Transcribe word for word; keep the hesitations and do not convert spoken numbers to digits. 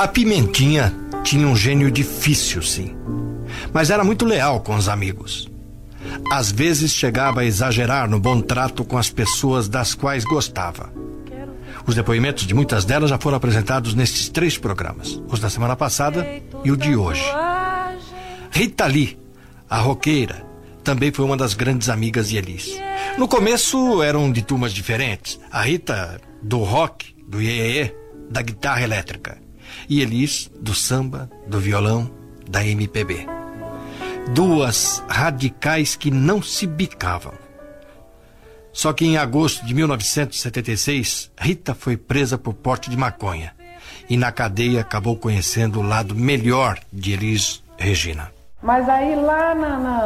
A Pimentinha tinha um gênio difícil, sim, mas era muito leal com os amigos. Às vezes chegava a exagerar no bom trato com as pessoas das quais gostava. Os depoimentos de muitas delas já foram apresentados nestes três programas, os da semana passada e o de hoje. Rita Lee, a roqueira, também foi uma das grandes amigas de Elis. No começo eram de turmas diferentes. A Rita do rock, do iê, da guitarra elétrica. E Elis do samba, do violão, da eme pê bê. Duas radicais que não se bicavam. Só que em agosto de mil novecentos e setenta e seis, Rita foi presa por porte de maconha. E na cadeia acabou conhecendo o lado melhor de Elis Regina. Mas aí lá na... na...